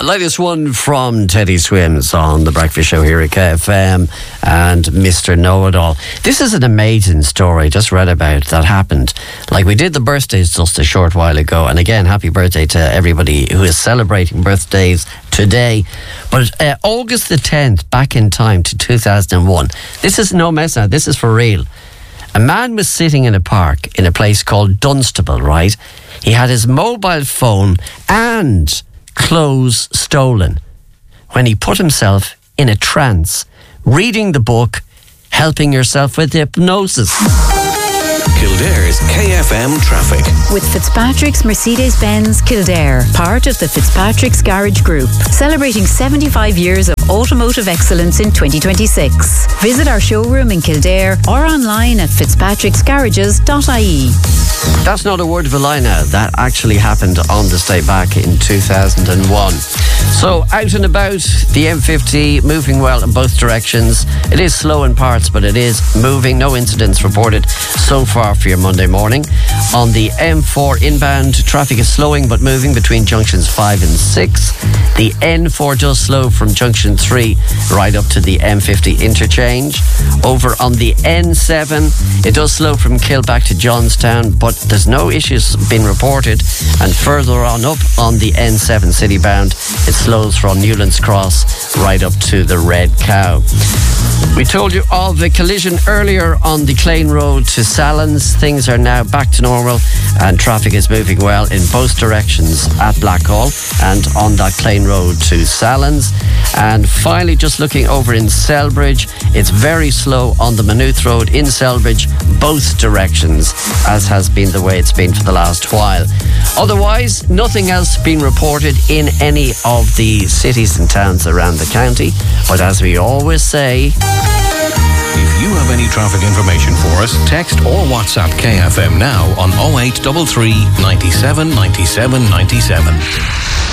Latest one from Teddy Swims on The Breakfast Show here at KFM and Mr. Know-It-All. This is an amazing story, just read about, that happened. Like, we did the birthdays just a short while ago, and again, happy birthday to everybody who is celebrating birthdays today. But August the 10th, back in time to 2001, this is no mess now, this is for real. A man was sitting in a park in a place called Dunstable, right? He had his mobile phone and clothes stolen when he put himself in a trance, reading the book Helping Yourself with Hypnosis. Kildare's KFM traffic. With Fitzpatrick's Mercedes-Benz Kildare, part of the Fitzpatrick's Garage Group, celebrating 75 years of automotive excellence in 2026. Visit our showroom in Kildare or online at fitzpatricksgarages.ie. That's not a word of a lie now. That actually happened on this day back in 2001. So, out and about, the M50 moving well in both directions. It is slow in parts, but it is moving. No incidents reported so far for your Monday morning. On the M4 inbound, traffic is slowing but moving between junctions 5 and 6. The N4 does slow from junction 3 right up to the M50 interchange. Over on the N7, it does slow from Kilback to Johnstown, but there's no issues been reported. And further on up on the N7 citybound, it slows from Newlands Cross right up to the Red Cow. We told you of the collision earlier on the Clane Road to Sallins. Things are now back to normal and traffic is moving well in both directions at Blackhall and on that Clane Road to Sallins. And finally, just looking over in Selbridge, it's very slow on the Maynooth Road in Selbridge, both directions, as has been the way it's been for the last while. Otherwise, nothing else been reported in any of the cities and towns around the county. But as we always say, if you have any traffic information for us, text or WhatsApp KFM now on 0833 97 97 97.